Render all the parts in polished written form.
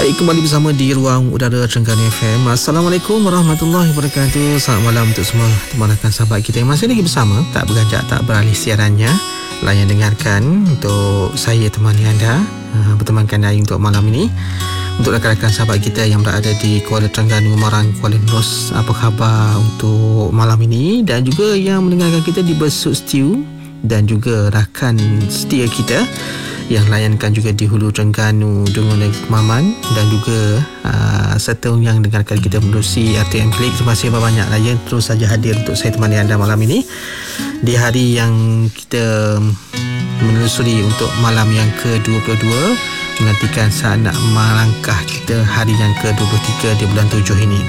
Baik, kembali bersama di Ruang Udara Trengganu FM. Assalamualaikum warahmatullahi wabarakatuh. Selamat malam untuk semua teman rakan sahabat kita yang masih lagi bersama, tak beranjak, tak beralih siarannya. Layan dengarkan untuk saya temani anda, bertemankan anda untuk malam ini. Untuk rakan-rakan sahabat kita yang berada di Kuala Trengganu, Marang, Kuala Nerus, apa khabar untuk malam ini? Dan juga yang mendengarkan kita di Besut Stew, dan juga rakan setia kita yang layankan juga di Hulu Trengganu, Dungun Negeri Kemaman, dan juga serta yang dengarkan kita menerusi RTM Klik. Terima kasih banyak lah yang terus saja hadir untuk saya temani anda malam ini di hari yang kita menelusuri untuk malam yang ke-22, menantikan saat nak melangkah kita hari yang ke-23 di bulan 7 ini.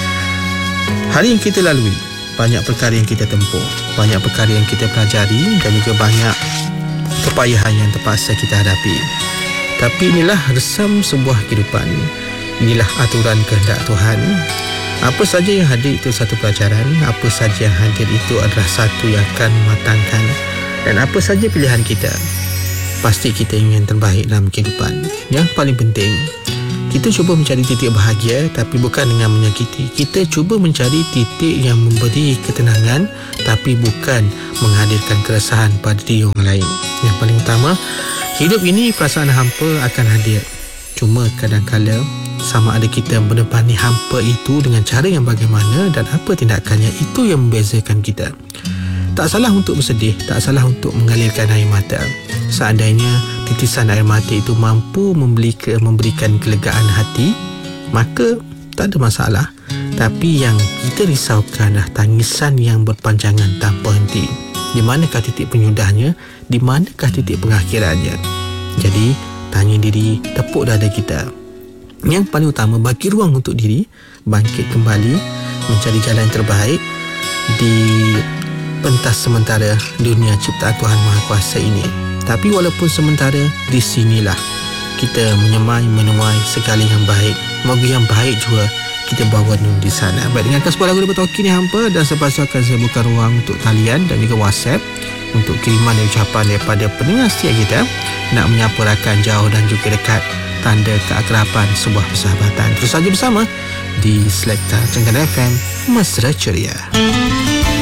Hari yang kita lalui, banyak perkara yang kita tempuh, banyak perkara yang kita pelajari, dan juga banyak kepayahan yang terpaksa kita hadapi. Tapi inilah resam sebuah kehidupan. Inilah aturan kehendak Tuhan. Apa saja yang hadir itu satu pelajaran. Apa saja yang hadir itu adalah satu yang akan mematangkan. Dan apa saja pilihan kita, pasti kita ingin terbaik dalam kehidupan. Yang paling penting, kita cuba mencari titik bahagia, tapi bukan dengan menyakiti. Kita cuba mencari titik yang memberi ketenangan, tapi bukan menghadirkan keresahan pada diri orang lain. Yang paling utama, hidup ini perasaan hampa akan hadir. Cuma kadang-kala sama ada kita menepani hampa itu dengan cara yang bagaimana dan apa tindakannya, itu yang membezakan kita. Tak salah untuk bersedih, tak salah untuk mengalirkan air mata. Seandainya titisan air mata itu mampu memberikan kelegaan hati, maka tak ada masalah. Tapi yang kita risaukan adalah tangisan yang berpanjangan tanpa henti. Di manakah titik penyudahnya? Di manakah titik pengakhirannya? Jadi, tanya diri, tepuk dada kita. Yang paling utama, bagi ruang untuk diri bangkit kembali, mencari jalan yang terbaik di pentas sementara dunia ciptaan Tuhan Maha Kuasa ini. Tapi walaupun sementara, di sinilah kita menuai segala yang baik. Moga yang baik juga kita bawa di sana. Baik, dengarkan sebuah lagu daripada Toki ni hampa, dan selepas itu akan saya buka ruang untuk talian dan juga WhatsApp untuk kiriman dan ucapan daripada pendengar setia kita nak menyapa rakan jauh dan juga dekat, tanda keakraban sebuah persahabatan. Terus saja bersama di Selekta Trengganu FM, Mesra Ceria.